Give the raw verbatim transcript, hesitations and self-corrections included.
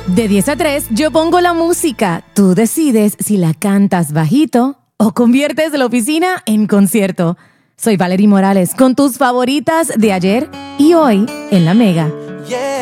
De diez a tres, yo pongo la música. Tú decides si la cantas bajito o conviertes la oficina en concierto. Soy Valerie Morales con tus favoritas de ayer y hoy en La Mega. Yeah.